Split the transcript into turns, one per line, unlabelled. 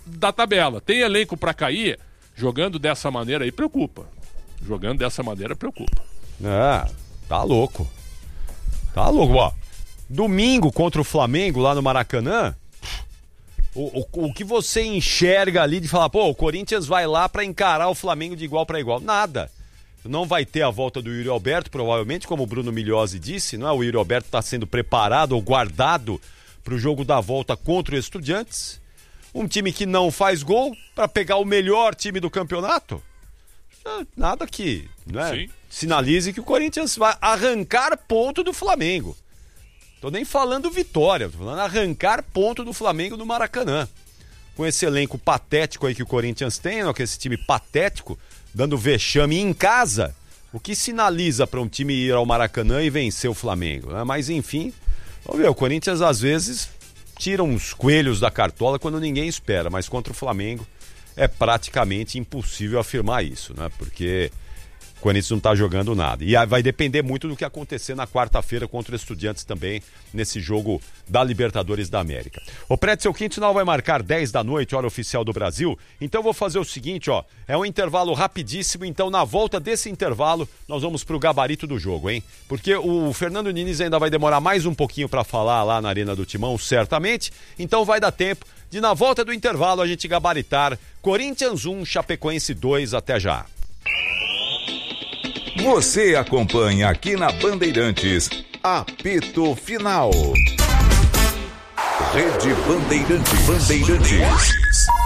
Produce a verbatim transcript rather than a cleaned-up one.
da tabela. Tem elenco para cair, jogando dessa maneira aí preocupa. Jogando dessa maneira preocupa.
Ah, tá louco. Tá louco, ó. Domingo contra o Flamengo lá no Maracanã, o, o, o que você enxerga ali de falar, pô, o Corinthians vai lá pra encarar o Flamengo de igual pra igual? Nada. Não vai ter a volta do Yuri Alberto, provavelmente, como o Bruno Migliozzi disse, não é? O Yuri Alberto tá sendo preparado ou guardado pro jogo da volta contra o Estudiantes. Um time que não faz gol pra pegar o melhor time do campeonato. Nada que, não é?
Sim.
Sinalize que o Corinthians vai arrancar ponto do Flamengo. Tô nem falando vitória, tô falando arrancar ponto do Flamengo no Maracanã. Com esse elenco patético aí que o Corinthians tem, ó, com esse time patético, dando vexame em casa, o que sinaliza para um time ir ao Maracanã e vencer o Flamengo, né? Mas enfim, vamos ver, o Corinthians às vezes tira uns coelhos da cartola quando ninguém espera, mas contra o Flamengo é praticamente impossível afirmar isso, né? Porque o Corinthians não tá jogando nada. E vai depender muito do que acontecer na quarta-feira contra o Estudiantes também, nesse jogo da Libertadores da América. O Pretzel Quintal vai marcar dez da noite, hora oficial do Brasil. Então eu vou fazer o seguinte, ó. É um intervalo rapidíssimo, então na volta desse intervalo nós vamos pro gabarito do jogo, hein? Porque o Fernando Diniz ainda vai demorar mais um pouquinho para falar lá na Arena do Timão, certamente. Então vai dar tempo de, na volta do intervalo, a gente gabaritar Corinthians um, Chapecoense dois. Até já.
Você acompanha aqui na Bandeirantes, apito final. Rede Bandeirantes. Bandeirantes.